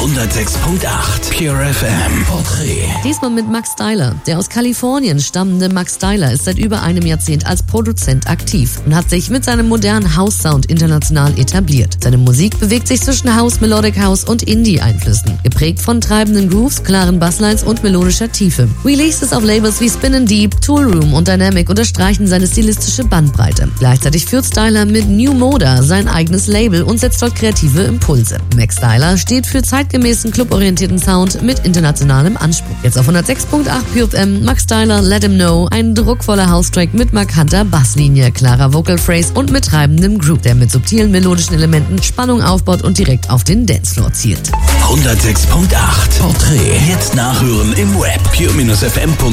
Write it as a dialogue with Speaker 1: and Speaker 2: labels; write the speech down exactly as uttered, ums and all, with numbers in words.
Speaker 1: hundertsechs Komma acht Pure F M Porträt.
Speaker 2: Diesmal mit Max Styler. Der aus Kalifornien stammende Max Styler ist seit über einem Jahrzehnt als Produzent aktiv und hat sich mit seinem modernen House-Sound international etabliert. Seine Musik bewegt sich zwischen House, Melodic House und Indie-Einflüssen, geprägt von treibenden Grooves, klaren Basslines und melodischer Tiefe. Releases auf Labels wie Spin and Deep, Toolroom und Dynamic unterstreichen seine stilistische Bandbreite. Gleichzeitig führt Styler mit New Moda sein eigenes Label und setzt dort kreative Impulse. Max Styler steht für zeitgemäßen, cluborientierten Sound mit internationalem Anspruch. Jetzt auf hundertsechs Komma acht Pure F M, Max Styler, Let Him Know, ein druckvoller House-Track mit markanter Basslinie, klarer Vocal Phrase und mit treibendem Groove, der mit subtilen melodischen Elementen Spannung aufbaut und direkt auf den Dancefloor zielt.
Speaker 1: hundertsechs Komma acht Porträt. Jetzt nachhören im Web pure F M Punkt